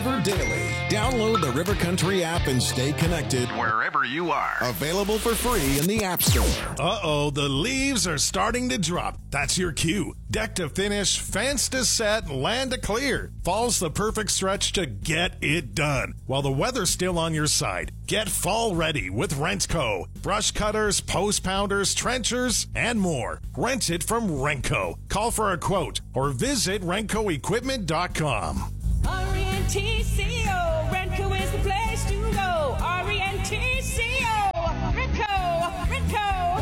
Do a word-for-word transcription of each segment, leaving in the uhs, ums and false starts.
River Daily. Download the River Country app and stay connected wherever you are. Available for free in the App Store. Uh-oh, the leaves are starting to drop. That's your cue. Deck to finish, fence to set, land to clear. Fall's the perfect stretch to get it done. While the weather's still on your side, get fall ready with Rentco. Brush cutters, post pounders, trenchers, and more. Rent it from Renco. Call for a quote or visit renco equipment dot com. R E N T C O, Renco is the place to go. R E N T C O, Renco, Renco.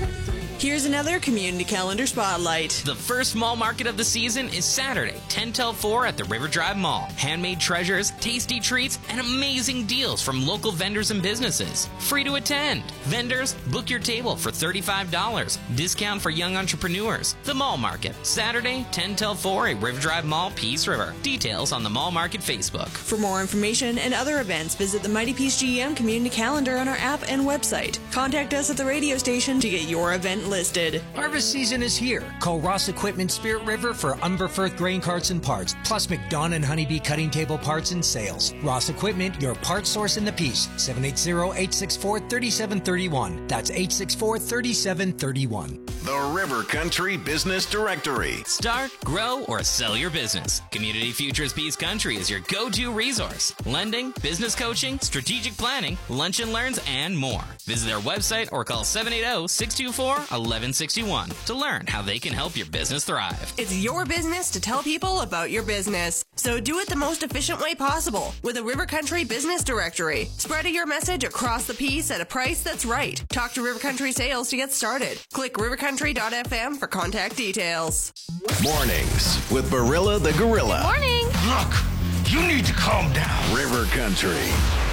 Here's another community calendar spotlight. The first mall market of the season is Saturday, ten till four at the River Drive Mall. Handmade treasures, tasty treats, and amazing deals from local vendors and businesses. Free to attend. Vendors, book your table for thirty-five dollars. Discount for young entrepreneurs. The Mall Market, Saturday, ten till four at River Drive Mall, Peace River. Details on the Mall Market Facebook. For more information and other events, visit the Mighty Peace G M community calendar on our app and website. Contact us at the radio station to get your event listed. Harvest season is here. Call Ross Equipment Spirit River for Umberfirth grain carts and parts, plus McDonough and Honeybee cutting table parts and sales. Ross Equipment, your parts source in the Peace. seven eight zero, eight six four, three seven three one. That's eight six four, three seven three one. The River Country Business Directory. Start, grow, or sell your business. Community Futures Peace Country is your go-to resource. Lending, business coaching, strategic planning, lunch and learns, and more. Visit their website or call seven eight zero, six two four, one one six one to learn how they can help your business thrive. It's your business to tell people about your business. So do it the most efficient way possible with a River Country Business Directory. Spread your message across the piece at a price that's right. Talk to River Country Sales to get started. Click river country dot f m for contact details. Mornings with Barilla the Gorilla. Morning. Look, you need to calm down. River Country.